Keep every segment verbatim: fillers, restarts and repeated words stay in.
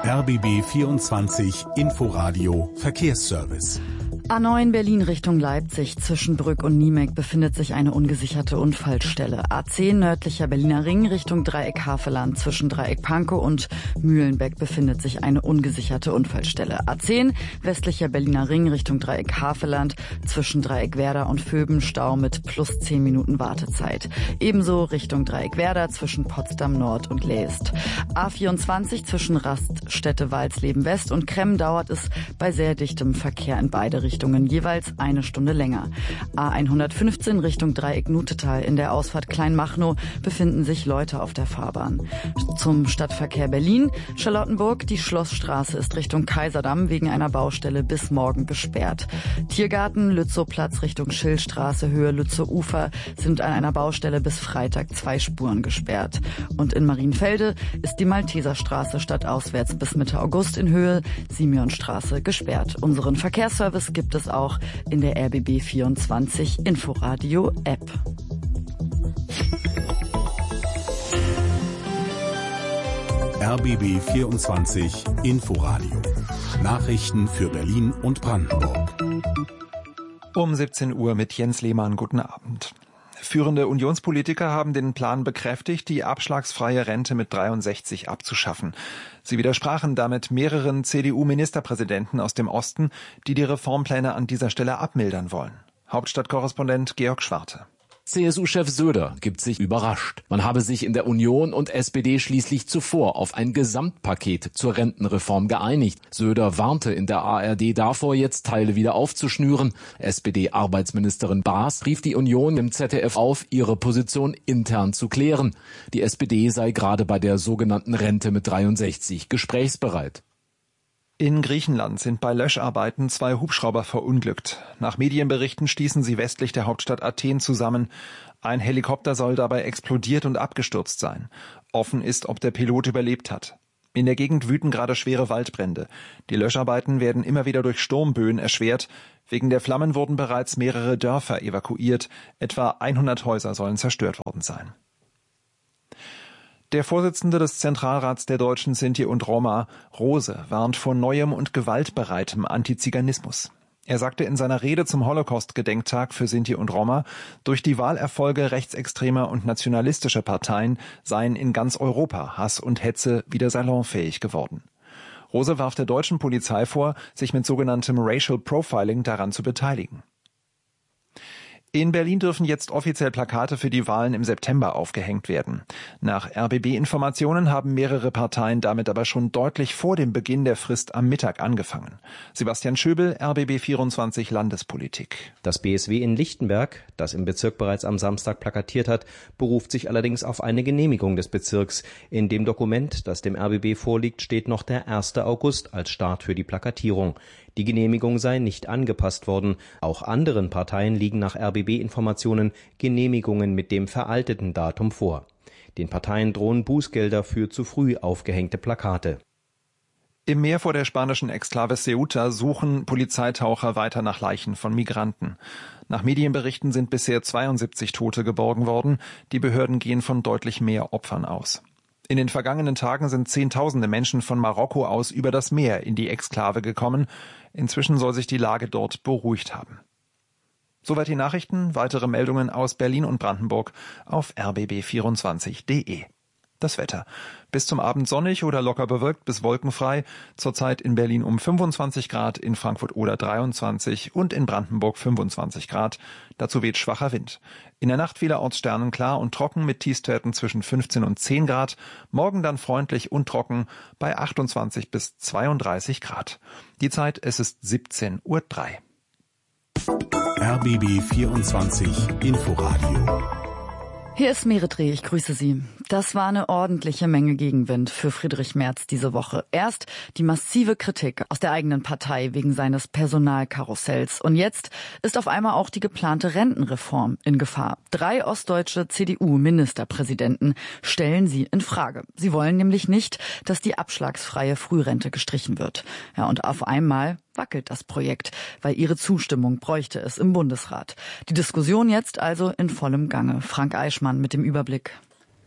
R B B vierundzwanzig Inforadio Verkehrsservice. A neun Berlin Richtung Leipzig. Zwischen Brück und Niemek befindet sich eine ungesicherte Unfallstelle. A zehn nördlicher Berliner Ring Richtung Dreieck Havelland. Zwischen Dreieck Pankow und Mühlenbeck befindet sich eine ungesicherte Unfallstelle. A zehn westlicher Berliner Ring Richtung Dreieck Havelland. Zwischen Dreieck Werder und Vöben Stau mit plus zehn Minuten Wartezeit. Ebenso Richtung Dreieck Werder zwischen Potsdam Nord und Leest. A vierundzwanzig zwischen Raststätte Walsleben West und Kremm dauert es bei sehr dichtem Verkehr in beide Richtungen. Jeweils eine Stunde länger. A hundertfünfzehn Richtung Dreieck Nutetal. In der Ausfahrt Kleinmachnow befinden sich Leute auf der Fahrbahn. Zum Stadtverkehr Berlin. Charlottenburg, die Schlossstraße ist Richtung Kaiserdamm wegen einer Baustelle bis morgen gesperrt. Tiergarten, Lützowplatz Richtung Schillstraße, Höhe Lützow-Ufer sind an einer Baustelle bis Freitag zwei Spuren gesperrt. Und in Marienfelde ist die Malteserstraße stadtauswärts bis Mitte August in Höhe Simeonstraße gesperrt. Unseren Verkehrsservice gibt es auch in der R B B vierundzwanzig Inforadio App. R B B vierundzwanzig Inforadio. Nachrichten für Berlin und Brandenburg. Um siebzehn Uhr mit Jens Lehmann. Guten Abend. Führende Unionspolitiker haben den Plan bekräftigt, die abschlagsfreie Rente mit dreiundsechzig abzuschaffen. Sie widersprachen damit mehreren C D U-Ministerpräsidenten aus dem Osten, die die Reformpläne an dieser Stelle abmildern wollen. Hauptstadtkorrespondent Georg Schwarte. C S U-Chef Söder gibt sich überrascht. Man habe sich in der Union und S P D schließlich zuvor auf ein Gesamtpaket zur Rentenreform geeinigt. Söder warnte in der A R D davor, jetzt Teile wieder aufzuschnüren. S P D-Arbeitsministerin Baas rief die Union im Z D F auf, ihre Position intern zu klären. Die S P D sei gerade bei der sogenannten Rente mit dreiundsechzig gesprächsbereit. In Griechenland sind bei Löscharbeiten zwei Hubschrauber verunglückt. Nach Medienberichten stießen sie westlich der Hauptstadt Athen zusammen. Ein Helikopter soll dabei explodiert und abgestürzt sein. Offen ist, ob der Pilot überlebt hat. In der Gegend wüten gerade schwere Waldbrände. Die Löscharbeiten werden immer wieder durch Sturmböen erschwert. Wegen der Flammen wurden bereits mehrere Dörfer evakuiert. Etwa hundert Häuser sollen zerstört worden sein. Der Vorsitzende des Zentralrats der Deutschen Sinti und Roma, Rose, warnt vor neuem und gewaltbereitem Antiziganismus. Er sagte in seiner Rede zum Holocaust-Gedenktag für Sinti und Roma, durch die Wahlerfolge rechtsextremer und nationalistischer Parteien seien in ganz Europa Hass und Hetze wieder salonfähig geworden. Rose warf der deutschen Polizei vor, sich mit sogenanntem Racial Profiling daran zu beteiligen. In Berlin dürfen jetzt offiziell Plakate für die Wahlen im September aufgehängt werden. Nach R B B-Informationen haben mehrere Parteien damit aber schon deutlich vor dem Beginn der Frist am Mittag angefangen. Sebastian Schöbel, R B B vierundzwanzig Landespolitik. Das B S W in Lichtenberg, das im Bezirk bereits am Samstag plakatiert hat, beruft sich allerdings auf eine Genehmigung des Bezirks. In dem Dokument, das dem R B B vorliegt, steht noch der erster August als Start für die Plakatierung. Die Genehmigung sei nicht angepasst worden. Auch anderen Parteien liegen nach R B B-Informationen Genehmigungen mit dem veralteten Datum vor. Den Parteien drohen Bußgelder für zu früh aufgehängte Plakate. Im Meer vor der spanischen Exklave Ceuta suchen Polizeitaucher weiter nach Leichen von Migranten. Nach Medienberichten sind bisher zweiundsiebzig Tote geborgen worden. Die Behörden gehen von deutlich mehr Opfern aus. In den vergangenen Tagen sind Zehntausende Menschen von Marokko aus über das Meer in die Exklave gekommen. Inzwischen soll sich die Lage dort beruhigt haben. Soweit die Nachrichten. Weitere Meldungen aus Berlin und Brandenburg auf r b b vierundzwanzig punkt d e. Das Wetter. Bis zum Abend sonnig oder locker bewölkt bis wolkenfrei. Zurzeit in Berlin um fünfundzwanzig Grad, in Frankfurt oder dreiundzwanzig und in Brandenburg fünfundzwanzig Grad. Dazu weht schwacher Wind. In der Nacht vielerorts sternenklar und trocken mit Tiefstwerten zwischen fünfzehn und zehn Grad. Morgen dann freundlich und trocken bei achtundzwanzig bis zweiunddreißig Grad. Die Zeit, es ist siebzehn Uhr drei. R B B vierundzwanzig Inforadio. Hier ist Meredreh, ich grüße Sie. Das war eine ordentliche Menge Gegenwind für Friedrich Merz diese Woche. Erst die massive Kritik aus der eigenen Partei wegen seines Personalkarussells. Und jetzt ist auf einmal auch die geplante Rentenreform in Gefahr. Drei ostdeutsche C D U-Ministerpräsidenten stellen sie in Frage. Sie wollen nämlich nicht, dass die abschlagsfreie Frührente gestrichen wird. Ja, und auf einmal wackelt das Projekt, weil ihre Zustimmung bräuchte es im Bundesrat. Die Diskussion jetzt also in vollem Gange. Frank Eichmann mit dem Überblick.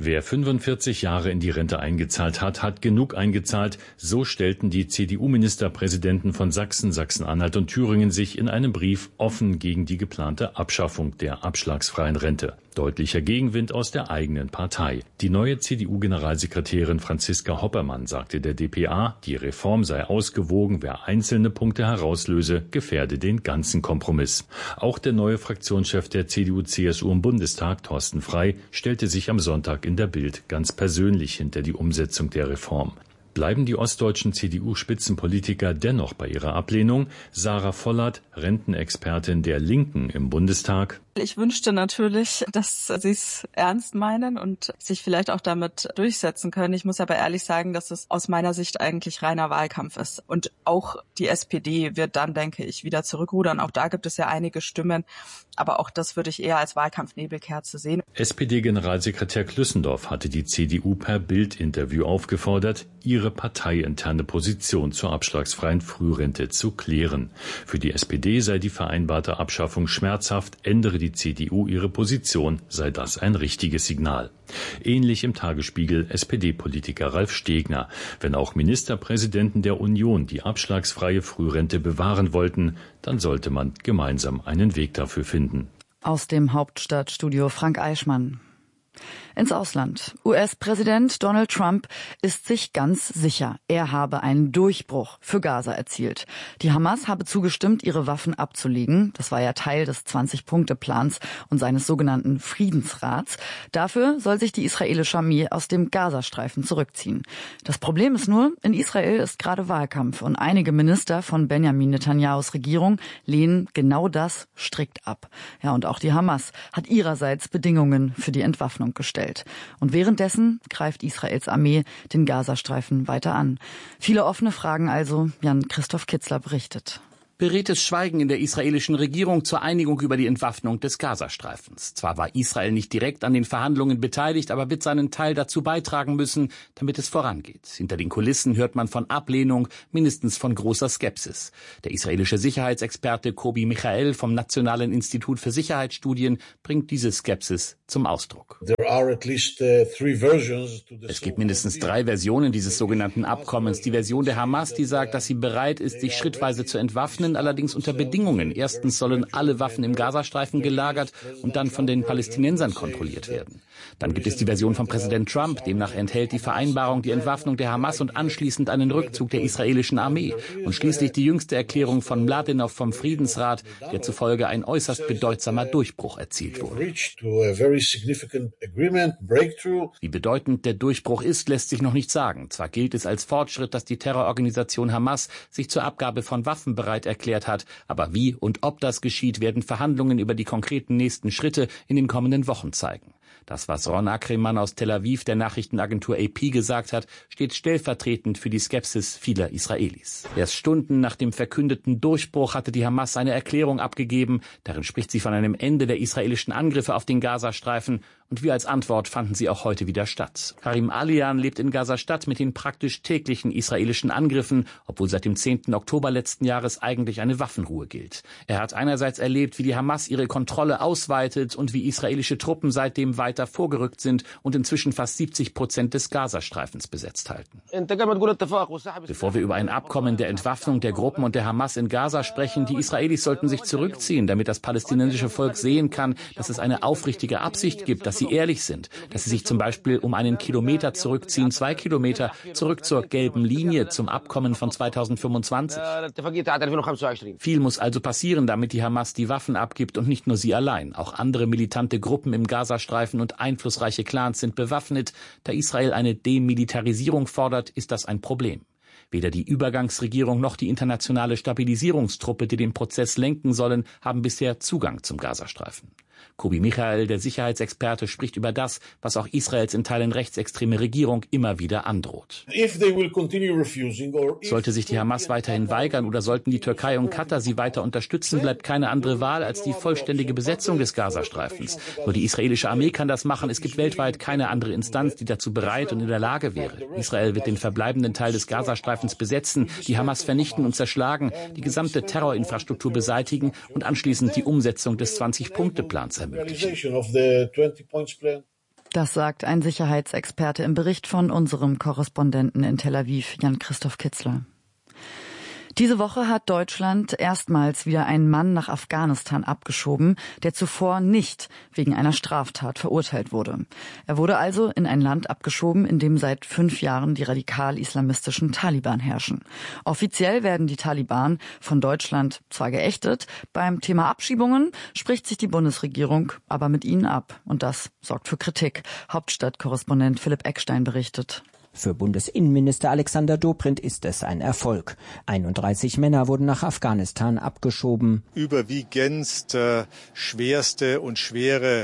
Wer fünfundvierzig Jahre in die Rente eingezahlt hat, hat genug eingezahlt. So stellten die C D U-Ministerpräsidenten von Sachsen, Sachsen-Anhalt und Thüringen sich in einem Brief offen gegen die geplante Abschaffung der abschlagsfreien Rente. Deutlicher Gegenwind aus der eigenen Partei. Die neue C D U-Generalsekretärin Franziska Hoppermann sagte der D P A, die Reform sei ausgewogen, wer einzelne Punkte herauslöse, gefährde den ganzen Kompromiss. Auch der neue Fraktionschef der C D U C S U im Bundestag, Thorsten Frey, stellte sich am Sonntag in der Bild ganz persönlich hinter die Umsetzung der Reform. Bleiben die ostdeutschen C D U-Spitzenpolitiker dennoch bei ihrer Ablehnung? Sarah Vollert, Rentenexpertin der Linken im Bundestag. Ich wünschte natürlich, dass sie es ernst meinen und sich vielleicht auch damit durchsetzen können. Ich muss aber ehrlich sagen, dass es aus meiner Sicht eigentlich reiner Wahlkampf ist. Und auch die S P D wird dann, denke ich, wieder zurückrudern. Auch da gibt es ja einige Stimmen. Aber auch das würde ich eher als Wahlkampfnebelkerze sehen. S P D-Generalsekretär Klüssendorf hatte die C D U per Bild-Interview aufgefordert, ihre parteiinterne Position zur abschlagsfreien Frührente zu klären. Für die S P D sei die vereinbarte Abschaffung schmerzhaft, ändere die C D U ihre Position, sei das ein richtiges Signal. Ähnlich im Tagesspiegel S P D-Politiker Ralf Stegner. Wenn auch Ministerpräsidenten der Union die abschlagsfreie Frührente bewahren wollten, dann sollte man gemeinsam einen Weg dafür finden. Aus dem Hauptstadtstudio Frank Eichmann. Ins Ausland. U S-Präsident Donald Trump ist sich ganz sicher, er habe einen Durchbruch für Gaza erzielt. Die Hamas habe zugestimmt, ihre Waffen abzulegen. Das war ja Teil des zwanzig-Punkte-Plans und seines sogenannten Friedensrats. Dafür soll sich die israelische Armee aus dem Gazastreifen zurückziehen. Das Problem ist nur, in Israel ist gerade Wahlkampf und einige Minister von Benjamin Netanyahus Regierung lehnen genau das strikt ab. Ja, und auch die Hamas hat ihrerseits Bedingungen für die Entwaffnung gestellt. Und währenddessen greift Israels Armee den Gazastreifen weiter an. Viele offene Fragen also, Jan-Christoph Kitzler berichtet. Beredtes Schweigen in der israelischen Regierung zur Einigung über die Entwaffnung des Gazastreifens. Zwar war Israel nicht direkt an den Verhandlungen beteiligt, aber wird seinen Teil dazu beitragen müssen, damit es vorangeht. Hinter den Kulissen hört man von Ablehnung, mindestens von großer Skepsis. Der israelische Sicherheitsexperte Kobi Michael vom Nationalen Institut für Sicherheitsstudien bringt diese Skepsis zum Ausdruck. Es gibt mindestens drei Versionen dieses sogenannten Abkommens. Die Version der Hamas, die sagt, dass sie bereit ist, sich schrittweise zu entwaffnen, allerdings unter Bedingungen. Erstens sollen alle Waffen im Gazastreifen gelagert und dann von den Palästinensern kontrolliert werden. Dann gibt es die Version von Präsident Trump. Demnach enthält die Vereinbarung die Entwaffnung der Hamas und anschließend einen Rückzug der israelischen Armee. Und schließlich die jüngste Erklärung von Mladenov vom Friedensrat, der zufolge ein äußerst bedeutsamer Durchbruch erzielt wurde. Wie bedeutend der Durchbruch ist, lässt sich noch nicht sagen. Zwar gilt es als Fortschritt, dass die Terrororganisation Hamas sich zur Abgabe von Waffen bereit erklärt hat, aber wie und ob das geschieht, werden Verhandlungen über die konkreten nächsten Schritte in den kommenden Wochen zeigen. Das, was Ron Ackermann aus Tel Aviv der Nachrichtenagentur A P gesagt hat, steht stellvertretend für die Skepsis vieler Israelis. Erst Stunden nach dem verkündeten Durchbruch hatte die Hamas eine Erklärung abgegeben. Darin spricht sie von einem Ende der israelischen Angriffe auf den Gazastreifen. Und wie als Antwort fanden sie auch heute wieder statt. Karim Alian lebt in Gaza-Stadt mit den praktisch täglichen israelischen Angriffen, obwohl seit dem zehnten Oktober letzten Jahres eigentlich eine Waffenruhe gilt. Er hat einerseits erlebt, wie die Hamas ihre Kontrolle ausweitet und wie israelische Truppen seitdem weiter vorgerückt sind und inzwischen fast siebzig Prozent des Gazastreifens besetzt halten. Bevor wir über ein Abkommen der Entwaffnung der Gruppen und der Hamas in Gaza sprechen, die Israelis sollten sich zurückziehen, damit das palästinensische Volk sehen kann, dass es eine aufrichtige Absicht gibt, dass sie ehrlich sind, dass sie sich zum Beispiel um einen Kilometer zurückziehen, zwei Kilometer zurück zur gelben Linie, zum Abkommen von zweitausendfünfundzwanzig. Viel muss also passieren, damit die Hamas die Waffen abgibt und nicht nur sie allein. Auch andere militante Gruppen im Gazastreifen und einflussreiche Clans sind bewaffnet. Da Israel eine Demilitarisierung fordert, ist das ein Problem. Weder die Übergangsregierung noch die internationale Stabilisierungstruppe, die den Prozess lenken sollen, haben bisher Zugang zum Gazastreifen. Kobi Michael, der Sicherheitsexperte, spricht über das, was auch Israels in Teilen rechtsextreme Regierung immer wieder androht. Sollte sich die Hamas weiterhin weigern oder sollten die Türkei und Katar sie weiter unterstützen, bleibt keine andere Wahl als die vollständige Besetzung des Gazastreifens. Nur die israelische Armee kann das machen. Es gibt weltweit keine andere Instanz, die dazu bereit und in der Lage wäre. Israel wird den verbleibenden Teil des Gazastreifens besetzen, die Hamas vernichten und zerschlagen, die gesamte Terrorinfrastruktur beseitigen und anschließend die Umsetzung des zwanzig-Punkte-Plans ermöglichen. Das sagt ein Sicherheitsexperte im Bericht von unserem Korrespondenten in Tel Aviv, Jan-Christoph Kitzler. Diese Woche hat Deutschland erstmals wieder einen Mann nach Afghanistan abgeschoben, der zuvor nicht wegen einer Straftat verurteilt wurde. Er wurde also in ein Land abgeschoben, in dem seit fünf Jahren die radikal-islamistischen Taliban herrschen. Offiziell werden die Taliban von Deutschland zwar geächtet, beim Thema Abschiebungen spricht sich die Bundesregierung aber mit ihnen ab. Und das sorgt für Kritik. Hauptstadtkorrespondent Philipp Eckstein berichtet. Für Bundesinnenminister Alexander Dobrindt ist es ein Erfolg. einunddreißig Männer wurden nach Afghanistan abgeschoben. Überwiegend äh, schwerste und schwere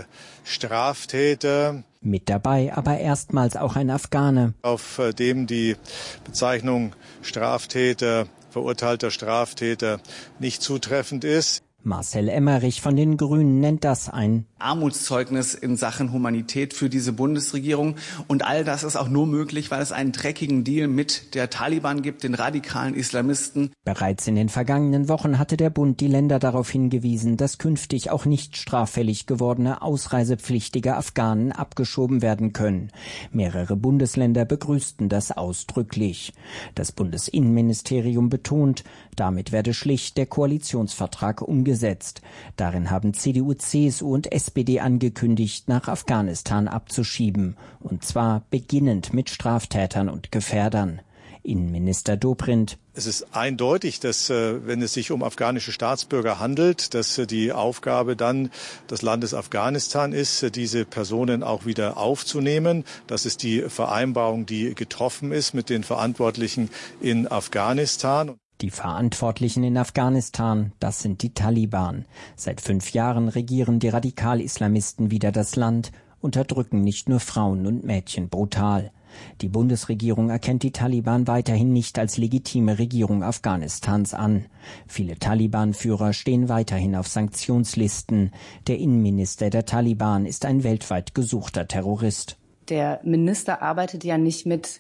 Straftäter. Mit dabei aber erstmals auch ein Afghane, auf äh, dem die Bezeichnung Straftäter, verurteilter Straftäter nicht zutreffend ist. Marcel Emmerich von den Grünen nennt das ein Armutszeugnis in Sachen Humanität für diese Bundesregierung. Und all das ist auch nur möglich, weil es einen dreckigen Deal mit der Taliban gibt, den radikalen Islamisten. Bereits in den vergangenen Wochen hatte der Bund die Länder darauf hingewiesen, dass künftig auch nicht straffällig gewordene ausreisepflichtige Afghanen abgeschoben werden können. Mehrere Bundesländer begrüßten das ausdrücklich. Das Bundesinnenministerium betont, damit werde schlicht der Koalitionsvertrag umgesetzt. Darin haben C D U, C S U und S P D angekündigt, nach Afghanistan abzuschieben. Und zwar beginnend mit Straftätern und Gefährdern. Innenminister Dobrindt: Es ist eindeutig, dass, wenn es sich um afghanische Staatsbürger handelt, dass die Aufgabe dann des Landes Afghanistan ist, diese Personen auch wieder aufzunehmen. Das ist die Vereinbarung, die getroffen ist mit den Verantwortlichen in Afghanistan. Die Verantwortlichen in Afghanistan, das sind die Taliban. Seit fünf Jahren regieren die Radikal-Islamisten wieder das Land, unterdrücken nicht nur Frauen und Mädchen brutal. Die Bundesregierung erkennt die Taliban weiterhin nicht als legitime Regierung Afghanistans an. Viele Taliban-Führer stehen weiterhin auf Sanktionslisten. Der Innenminister der Taliban ist ein weltweit gesuchter Terrorist. Der Minister arbeitet ja nicht mit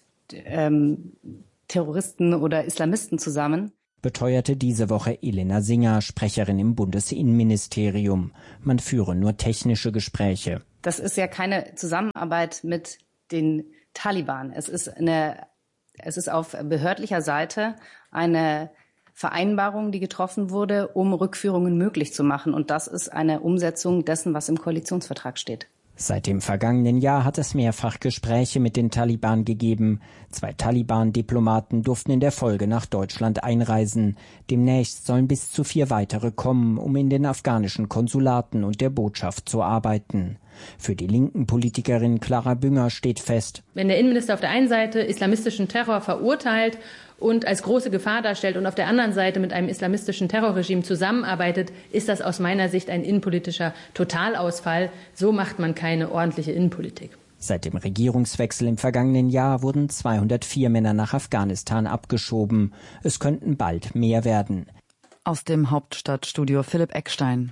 ähm Terroristen oder Islamisten zusammen, beteuerte diese Woche Elena Singer, Sprecherin im Bundesinnenministerium. Man führe nur technische Gespräche. Das ist ja keine Zusammenarbeit mit den Taliban. Es ist eine, es ist auf behördlicher Seite eine Vereinbarung, die getroffen wurde, um Rückführungen möglich zu machen. Und das ist eine Umsetzung dessen, was im Koalitionsvertrag steht. Seit dem vergangenen Jahr hat es mehrfach Gespräche mit den Taliban gegeben. Zwei Taliban-Diplomaten durften in der Folge nach Deutschland einreisen. Demnächst sollen bis zu vier weitere kommen, um in den afghanischen Konsulaten und der Botschaft zu arbeiten. Für die linken Politikerin Clara Bünger steht fest: Wenn der Innenminister auf der einen Seite islamistischen Terror verurteilt und als große Gefahr darstellt und auf der anderen Seite mit einem islamistischen Terrorregime zusammenarbeitet, ist das aus meiner Sicht ein innenpolitischer Totalausfall. So macht man keine ordentliche Innenpolitik. Seit dem Regierungswechsel im vergangenen Jahr wurden zweihundertvier Männer nach Afghanistan abgeschoben. Es könnten bald mehr werden. Aus dem Hauptstadtstudio Philipp Eckstein.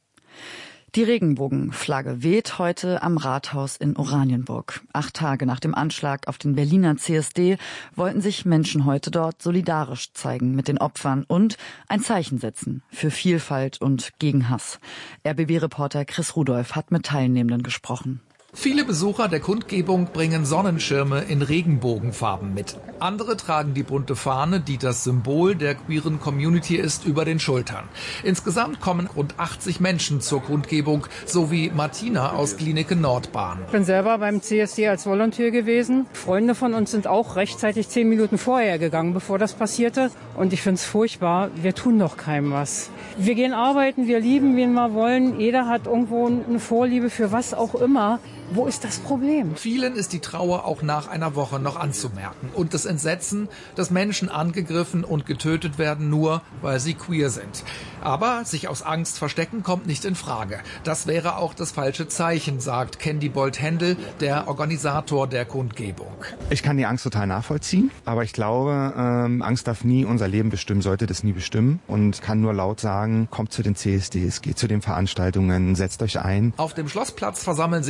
Die Regenbogenflagge weht heute am Rathaus in Oranienburg. Acht Tage nach dem Anschlag auf den Berliner C S D wollten sich Menschen heute dort solidarisch zeigen mit den Opfern und ein Zeichen setzen für Vielfalt und gegen Hass. R B B-Reporter Chris Rudolph hat mit Teilnehmenden gesprochen. Viele Besucher der Kundgebung bringen Sonnenschirme in Regenbogenfarben mit. Andere tragen die bunte Fahne, die das Symbol der queeren Community ist, über den Schultern. Insgesamt kommen rund achtzig Menschen zur Kundgebung, sowie Martina aus Klinike Nordbahn. Ich bin selber beim C S D als Volontär gewesen. Freunde von uns sind auch rechtzeitig zehn Minuten vorher gegangen, bevor das passierte. Und ich finde es furchtbar, wir tun doch keinem was. Wir gehen arbeiten, wir lieben, wen wir wollen. Jeder hat irgendwo eine Vorliebe für was auch immer. Wo ist das Problem? Vielen ist die Trauer auch nach einer Woche noch anzumerken. Und das Entsetzen, dass Menschen angegriffen und getötet werden, nur weil sie queer sind. Aber sich aus Angst verstecken kommt nicht in Frage. Das wäre auch das falsche Zeichen, sagt Candy Bolt-Händel, der Organisator der Kundgebung. Ich kann die Angst total nachvollziehen, aber ich glaube, ähm, Angst darf nie unser Leben bestimmen, sollte das nie bestimmen. Und kann nur laut sagen, kommt zu den C S Ds, geht zu den Veranstaltungen, setzt euch ein. Auf dem Schlossplatz versammeln sich Mitglieder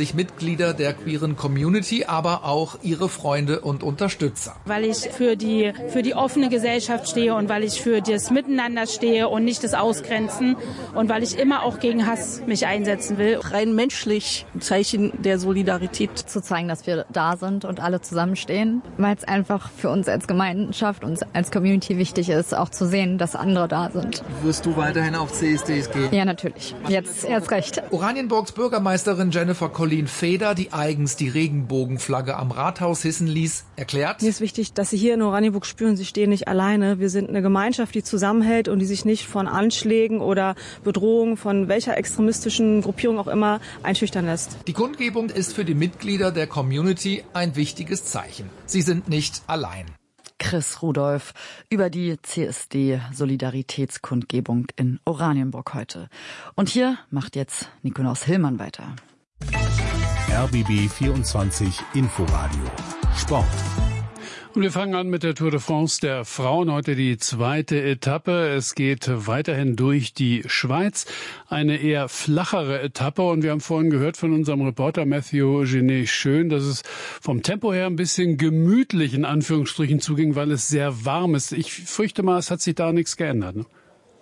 Mitglieder der queeren Community, aber auch ihre Freunde und Unterstützer. Weil ich für die, für die offene Gesellschaft stehe und weil ich für das Miteinander stehe und nicht das Ausgrenzen und weil ich immer auch gegen Hass mich einsetzen will. Rein menschlich ein Zeichen der Solidarität. Zu zeigen, dass wir da sind und alle zusammenstehen, weil es einfach für uns als Gemeinschaft, uns als Community wichtig ist, auch zu sehen, dass andere da sind. Wirst du weiterhin auf C S Ds gehen? Ja, natürlich. Jetzt erst recht. Oranienburgs Bürgermeisterin Jennifer Colleen Feder, die eigens die Regenbogenflagge am Rathaus hissen ließ, erklärt: Mir ist wichtig, dass Sie hier in Oranienburg spüren, Sie stehen nicht alleine. Wir sind eine Gemeinschaft, die zusammenhält und die sich nicht von Anschlägen oder Bedrohungen von welcher extremistischen Gruppierung auch immer einschüchtern lässt. Die Kundgebung ist für die Mitglieder der Community ein wichtiges Zeichen. Sie sind nicht allein. Chris Rudolph über die C S D-Solidaritätskundgebung in Oranienburg heute. Und hier macht jetzt Nikolaus Hillmann weiter. R B B vierundzwanzig Inforadio Sport. Und wir fangen an mit der Tour de France der Frauen. Heute die zweite Etappe. Es geht weiterhin durch die Schweiz. Eine eher flachere Etappe. Und wir haben vorhin gehört von unserem Reporter Matthew Genet-Schön, dass es vom Tempo her ein bisschen gemütlich in Anführungsstrichen zuging, weil es sehr warm ist. Ich fürchte mal, es hat sich da nichts geändert, ne?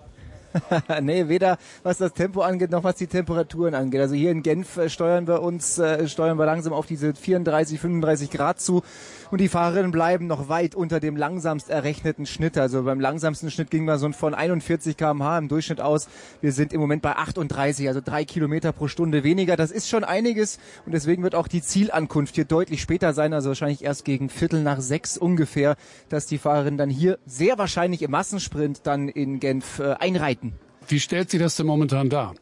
Nee, weder was das Tempo angeht, noch was die Temperaturen angeht. Also hier in Genf äh, steuern wir uns, äh, steuern wir langsam auf diese vierunddreißig, fünfunddreißig Grad zu. Und die Fahrerinnen bleiben noch weit unter dem langsamst errechneten Schnitt. Also beim langsamsten Schnitt ging man so von einundvierzig Kilometer pro Stunde im Durchschnitt aus. Wir sind im Moment bei achtunddreißig, also drei Kilometer pro Stunde weniger. Das ist schon einiges. Und deswegen wird auch die Zielankunft hier deutlich später sein. Also wahrscheinlich erst gegen Viertel nach sechs ungefähr, dass die Fahrerinnen dann hier sehr wahrscheinlich im Massensprint dann in Genf äh, einreiten. Wie stellt sich das denn momentan dar?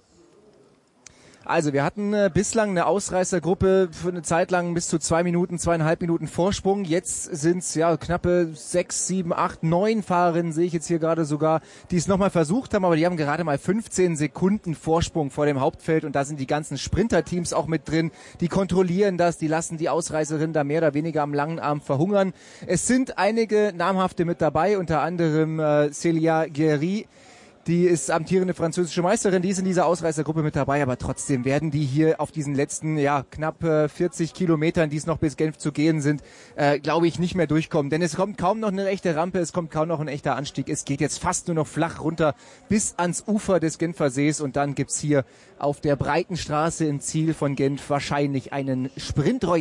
Also wir hatten äh, bislang eine Ausreißergruppe für eine Zeit lang bis zu zwei Minuten, zweieinhalb Minuten Vorsprung. Jetzt sind es ja knappe sechs, sieben, acht, neun Fahrerinnen, sehe ich jetzt hier gerade sogar, die es nochmal versucht haben, aber die haben gerade mal fünfzehn Sekunden Vorsprung vor dem Hauptfeld und da sind die ganzen Sprinterteams auch mit drin. Die kontrollieren das, die lassen die Ausreißerinnen da mehr oder weniger am langen Arm verhungern. Es sind einige namhafte mit dabei, unter anderem äh, Célia Guéry. Die ist amtierende französische Meisterin, die ist in dieser Ausreißergruppe mit dabei, aber trotzdem werden die hier auf diesen letzten, ja, knapp äh, vierzig Kilometern, die es noch bis Genf zu gehen sind, äh, glaube ich, nicht mehr durchkommen. Denn es kommt kaum noch eine echte Rampe, es kommt kaum noch ein echter Anstieg. Es geht jetzt fast nur noch flach runter bis ans Ufer des Genfer Sees und dann gibt's hier auf der breiten Straße im Ziel von Genf wahrscheinlich einen Sprint